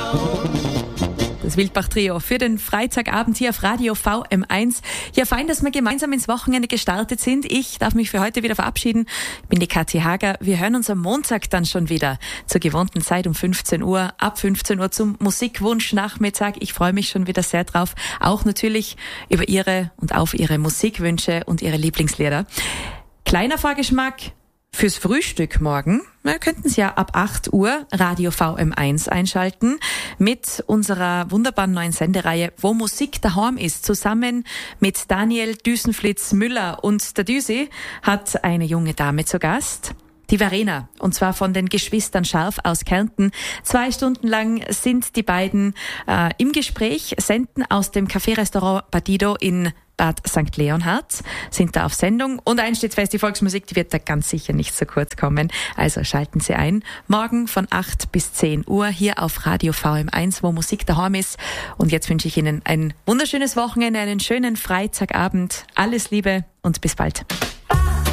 Das Wildbach-Trio für den Freitagabend hier auf Radio VM1. Ja, fein, dass wir gemeinsam ins Wochenende gestartet sind. Ich darf mich für heute wieder verabschieden. Ich bin die Kathi Hager. Wir hören uns am Montag dann schon wieder zur gewohnten Zeit um 15 Uhr. Ab 15 Uhr zum Musikwunsch-Nachmittag. Ich freue mich schon wieder sehr drauf. Auch natürlich über Ihre und auf Ihre Musikwünsche und Ihre Lieblingslieder. Kleiner Vorgeschmack fürs Frühstück morgen. Wir könnten Sie ja ab 8 Uhr Radio VM1 einschalten mit unserer wunderbaren neuen Sendereihe Wo Musik daheim ist. Zusammen mit Daniel Düsenflitz-Müller und der Düsi hat eine junge Dame zu Gast. Die Verena, und zwar von den Geschwistern Scharf aus Kärnten. 2 Stunden lang sind die beiden im Gespräch, senden aus dem Café-Restaurant Badido in Bad St. Leonhard, sind da auf Sendung. Und eins steht fest, die Volksmusik, die wird da ganz sicher nicht zu kurz kommen. Also schalten Sie ein. Morgen von 8 bis 10 Uhr hier auf Radio VM1, wo Musik daheim ist. Und jetzt wünsche ich Ihnen ein wunderschönes Wochenende, einen schönen Freitagabend. Alles Liebe und bis bald.